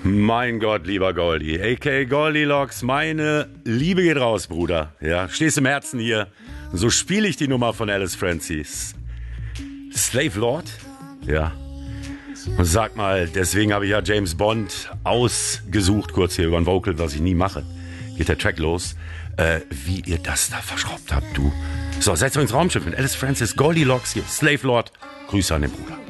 Mein Gott, lieber Goldie, a.k.a. Goldilocks, meine Liebe geht raus, Bruder. Ja, stehst im Herzen hier. So spiele ich die Nummer von Alice Francis. Slave Lord? Ja. Und sag mal, deswegen habe ich ja James Bond ausgesucht, kurz hier über ein Vocal, was ich nie mache. Geht der Track los. Wie ihr das da verschraubt habt, du. So, setzt euch ins Raumschiff mit Alice Francis, Goldilocks hier, Slave Lord. Grüße an den Bruder.